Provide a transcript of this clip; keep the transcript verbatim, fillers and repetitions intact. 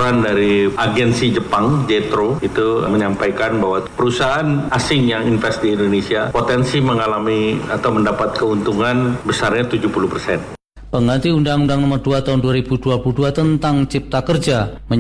laporan dari agensi Jepang, Jetro, itu menyampaikan bahwa perusahaan asing yang invest di Indonesia potensi mengalami atau mendapat keuntungan besarnya tujuh puluh persen. Pengganti Undang-Undang Nomor dua Tahun dua ribu dua puluh dua tentang Cipta Kerja